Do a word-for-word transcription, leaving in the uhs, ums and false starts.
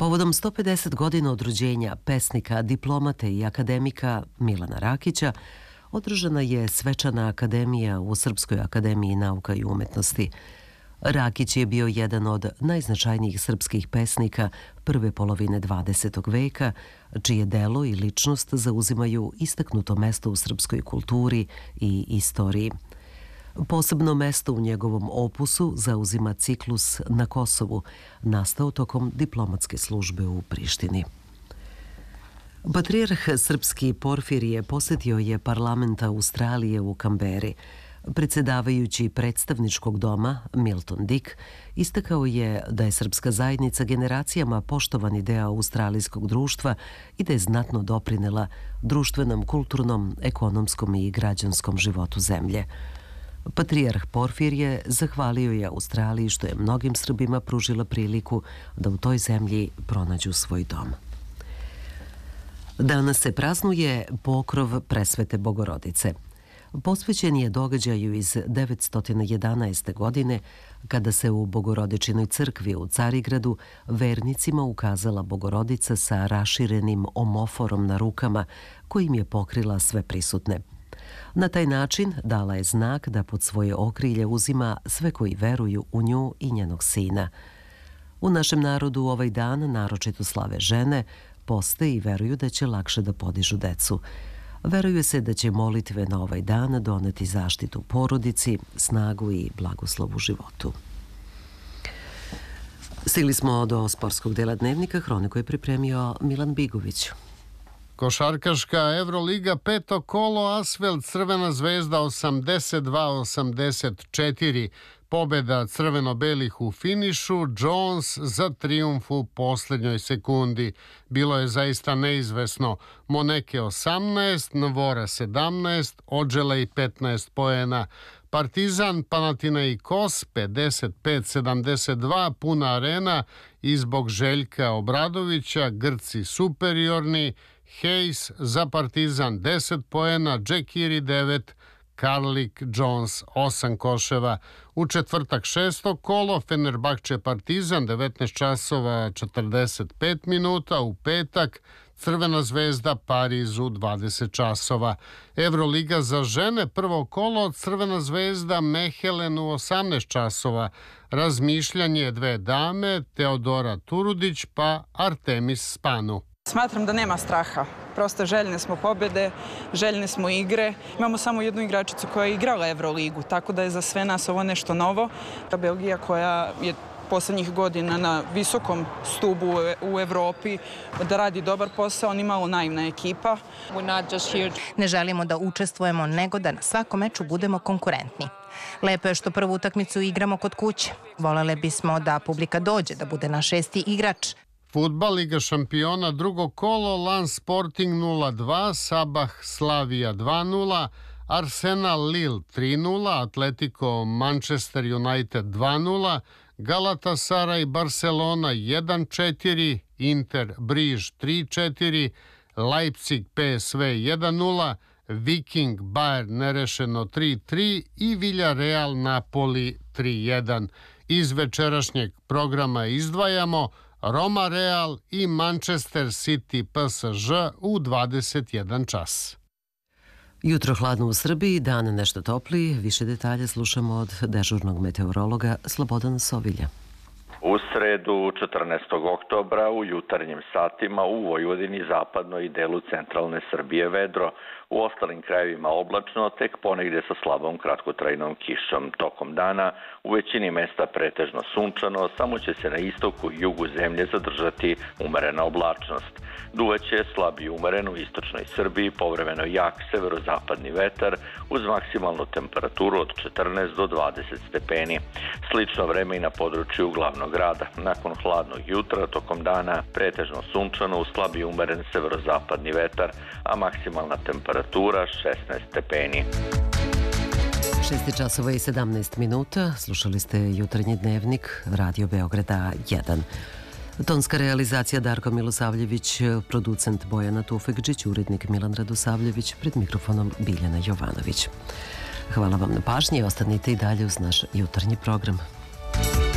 Povodom sto pedeset godina od rođenja pesnika, diplomate i akademika Milana Rakića održana je svečana akademija u Srpskoj akademiji nauka i umetnosti. Rakić je bio jedan od najznačajnijih srpskih pesnika prve polovine dvadesetog veka, čije delo i ličnost zauzimaju istaknuto mesto u srpskoj kulturi i istoriji. Posebno mesto u njegovom opusu zauzima ciklus Na Kosovu, nastao tokom diplomatske službe u Prištini. Patrijarh srpski Porfirije posjetio je parlament Australije u Kamberi. Predsjedavajući predstavničkog doma Milton Dick istakao je da je srpska zajednica generacijama poštovani deo australijskog društva i da je znatno doprinela društvenom, kulturnom, ekonomskom i građanskom životu zemlje. Patrijarh Porfirije zahvalio je Australiji što je mnogim Srbima pružila priliku da u toj zemlji pronađu svoj dom. Danas se praznuje pokrov Presvete Bogorodice. Posvećen je događaju iz devetsto jedanaeste. godine, kada se u Bogorodičinoj crkvi u Carigradu vernicima ukazala Bogorodica sa raširenim omoforom na rukama, kojim je pokrila sve prisutne. Na taj način dala je znak da pod svoje okrilje uzima sve koji veruju u nju i njenog sina. U našem narodu ovaj dan naročito slave žene, poste i veruju da će lakše da podižu decu. Veruje se da će molitve na ovaj dan doneti zaštitu porodici, snagu i blagoslov u životu. Stigli smo do sportskog dela dnevnika, hroniku je pripremio Milan Bigović. Košarkaška Evroliga, peto kolo, Asvel Crvena zvezda osamdeset dva osamdeset četiri. Pobjeda crveno-belih u finišu, Jones za trijumf u posljednjoj sekundi. Bilo je zaista neizvesno. Moneke osamnaest, Nvora sedamnaest, Odželej petnaest poena. Partizan, Panathinaikos pedeset pet sedamdeset dva, puna arena i zbog Željka Obradovića, Grci superiorni. Hayes za Partizan deset poena, Džekiri devet, Karlik Jones osam koševa. U četvrtak šesto kolo, Fenerbahče Partizan devetnaest časova četrdeset pet minuta. U petak Crvena zvezda Pariz u dvadeset časova. Evroliga za žene, prvo kolo, Crvena zvezda Mehelen u osamnaest časova. Razmišljanje dve dame, Teodora Turudić pa Artemis Spanu. Smatram da nema straha. Prosto željne smo pobjede, željne smo igre. Imamo samo jednu igračicu koja je igrala Evroligu, tako da je za sve nas ovo nešto novo. Belgija koja je posljednjih godina na visokom stubu u Evropi, da radi dobar posao, ni malo naivna ekipa. Ne želimo da učestvujemo, nego da na svakom meču budemo konkurentni. Lepo je što prvu utakmicu igramo kod kuće. Volele bismo da publika dođe, da bude naš šesti igrač. Fudbal, Liga šampiona, drugo kolo, Lens Sporting nula dva, Sabah Slavija dva nula, Arsenal Lille tri nula, Atletico Manchester United dva nula, Galatasaray Barcelona jedan četiri, Inter Briž tri četiri, Leipzig P S V jedan nula, Viking Bayern nerešeno tri tri i Villarreal Napoli tri jedan. Iz večerašnjeg programa izdvajamo Roma Real i Manchester City P S Ž u dvadeset jedan čas. Jutro hladno u Srbiji, dan nešto topliji. Više detalja slušamo od dežurnog meteorologa Slobodana Sovilja. U sredu četrnaestog oktobra u jutarnjim satima u Vojvodini, zapadnoj i delu centralne Srbije vedro. U ostalim krajevima oblačno, tek ponegdje sa slabom kratkotrajnom kišom. Tokom dana u većini mesta pretežno sunčano, samo će se na istoku i jugu zemlje zadržati umerena oblačnost. Duvaće slab i umeren u istočnoj Srbiji, povremeno jak severozapadni vetar uz maksimalnu temperaturu od četrnaest do dvadeset stepeni. Slično vreme i na području glavnog grada. Nakon hladnog jutra, tokom dana pretežno sunčano uz slab i umeren severozapadni vetar, a maksimalna temperatura šesnaest stepeni. šest časova i sedamnaest minuta. Slušali ste jutarnji dnevnik Radio Beograda jedan. Tonska realizacija Darko Milosavljević, producent Bojana Tufekđić, urednik Milan Radosavljević, pred mikrofonom Biljana Jovanović. Hvala vam na pažnji i ostanite i dalje uz naš jutarnji program.